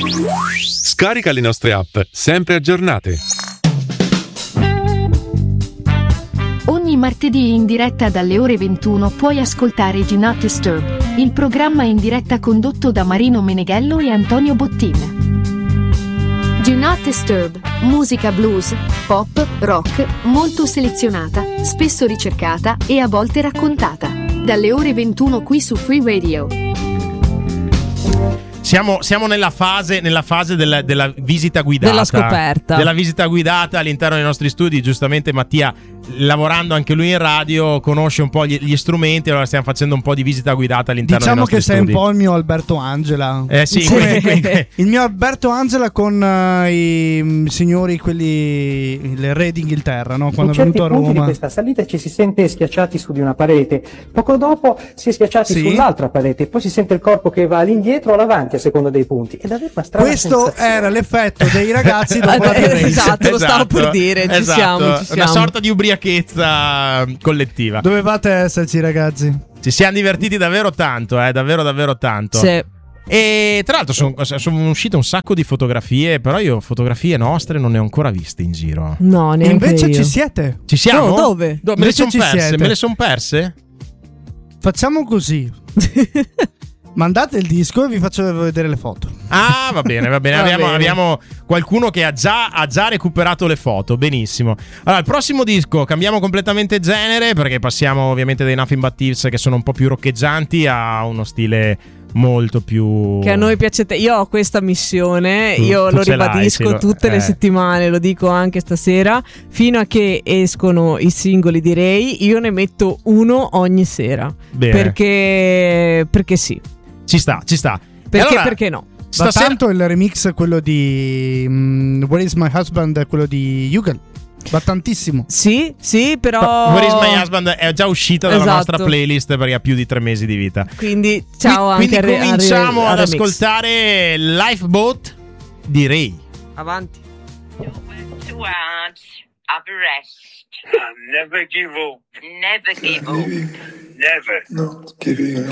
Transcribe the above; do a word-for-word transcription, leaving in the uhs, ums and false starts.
Scarica le nostre app, sempre aggiornate. Ogni martedì in diretta dalle ore ventuno puoi ascoltare Do Not Disturb, il programma in diretta condotto da Marino Meneghello e Antonio Bottin. Do Not Disturb, musica blues, pop, rock, molto selezionata, spesso ricercata e a volte raccontata. Dalle ore ventuno qui su Free Radio. Siamo, siamo nella fase, nella fase della, della visita guidata. Della scoperta. Della visita guidata all'interno dei nostri studi. Giustamente Mattia, lavorando anche lui in radio, conosce un po' gli, gli strumenti. Allora stiamo facendo un po' di visita guidata all'interno diciamo dei nostri studi. Diciamo che sei un po' il mio Alberto Angela. Eh sì, sì. Quindi, quindi... il mio Alberto Angela con uh, i signori, quelli, il re d'Inghilterra, no? Quando è venuto a Roma. Di questa salita ci si sente schiacciati su di una parete. Poco dopo si è schiacciati sì. sull'altra parete. Poi si sente il corpo che va all'indietro o all'avanti a seconda dei punti. Ed aveva una strana Questo sensazione. era l'effetto dei ragazzi dopo la race. Esatto, lo stavo per dire. Ci esatto. siamo, ci siamo. Una sorta di ubriachezza collettiva. Dovevate esserci, ragazzi. Ci siamo divertiti davvero tanto, eh, davvero davvero tanto. Sì. E tra l'altro sono, sono uscite un sacco di fotografie, però io fotografie nostre non ne ho ancora viste in giro. No, neanche Invece io. ci siete? Ci siamo? No, dove? Do- me le sono perse, siete. me le sono perse? Facciamo così. Mandate il disco e vi faccio vedere le foto. Ah, va bene, va bene. Va abbiamo, bene. abbiamo qualcuno che ha già, ha già recuperato le foto. Benissimo. Allora, il prossimo disco cambiamo completamente genere, perché passiamo ovviamente dai Nothing But Thieves, che sono un po' più roccheggianti, a uno stile molto più che a noi piace te. Io ho questa missione, Tu- io tu lo ce l'hai, ribadisco sì, lo- tutte eh. le settimane, lo dico anche stasera, fino a che escono i singoli di Ray, io ne metto uno ogni sera. Bene. Perché perché sì. Ci sta, ci sta. Perché E allora, perché no? Da stasera tanto il remix, quello di um, Where Is My Husband, quello di Hugel, va tantissimo. Sì, sì, però Where Is My Husband è già uscita dalla Esatto. nostra playlist perché ha più di tre mesi di vita. Quindi ciao Qui- anche Quindi a Re- cominciamo a Re- ad a remix. ascoltare Lifeboat di Ray. Avanti. Of rest. Never give up. Never give up. Never. Not giving up.